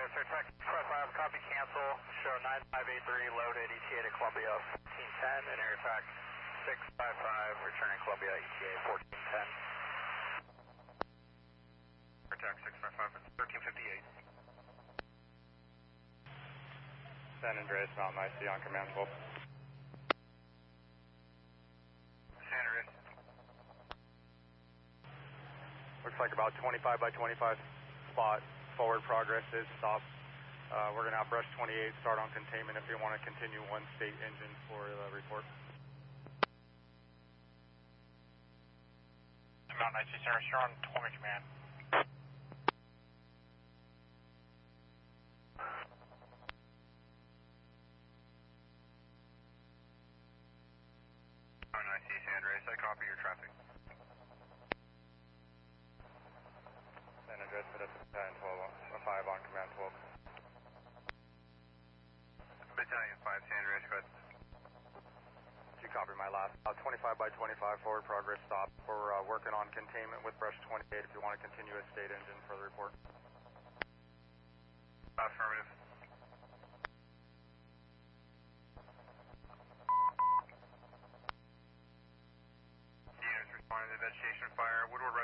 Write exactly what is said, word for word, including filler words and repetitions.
sir, Tech Express five, copy, cancel, show nine five eight three, loaded, E T A to Columbia fourteen ten, and air attack six five five, returning Columbia E T A fourteen ten. Air attack six five five, thirteen fifty-eight. San Andreas, Mountain I C on command twelve. San Andreas. Looks like about twenty-five by twenty-five spot. Forward progress is stopped. Uh, we're going to have brush twenty-eight start on containment if you want to continue one state engine for the report. Mountain I C, sir, you're on twenty command. Mountain I C, San Andreas, I copy your traffic. San Andreas, put us at battalion twelve, five on command twelve. Battalion five, San Andreas, go ahead. You copy my last. Uh, twenty-five by twenty-five forward progress stop. We're uh, working on containment with brush twenty-eight if you want to continue a state engine for the report. Affirmative. Units responding to vegetation fire, Woodward